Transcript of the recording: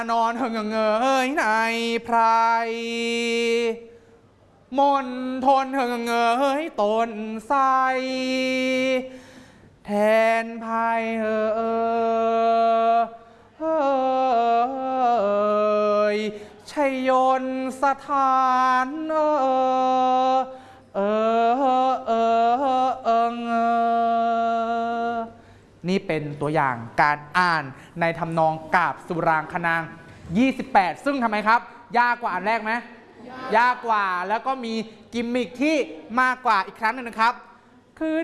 นอนเฮงเงยในไพรมนทนเฮงเงยต้นไทรแทนภัยชัยยนสถานนี่เป็นตัวอย่างการอ่านในทำนองกาบสุรางคนาง28ซึ่งทำไมครับยากกว่าอันแรกไหมยากกว่าแล้วก็มีกิมมิคที่มากกว่าอีกครั้งหนึ่งนะครับคือ